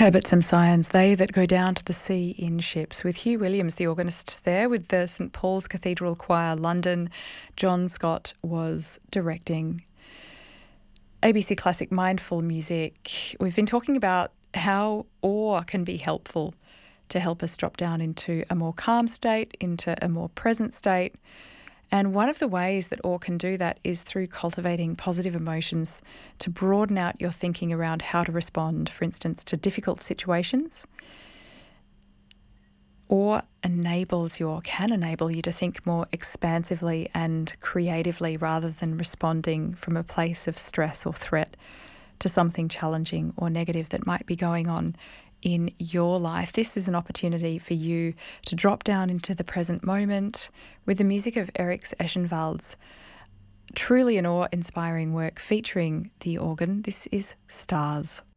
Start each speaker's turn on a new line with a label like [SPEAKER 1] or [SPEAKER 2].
[SPEAKER 1] Herberts and Scions, they that go down to the sea in ships, with Hugh Williams, the organist there, with the St Paul's Cathedral Choir, London. John Scott was directing. ABC Classic Mindful Music. We've been talking about how awe can be helpful to help us drop down into a more calm state, into a more present state. And one of the ways that awe can do that is through cultivating positive emotions to broaden out your thinking around how to respond, for instance, to difficult situations. Awe enables you, or can enable you, to think more expansively and creatively rather than responding from a place of stress or threat to something challenging or negative that might be going on in your life. This is an opportunity for you to drop down into the present moment with the music of Eric Eschenwald's truly an awe-inspiring work featuring the organ. This is Stars.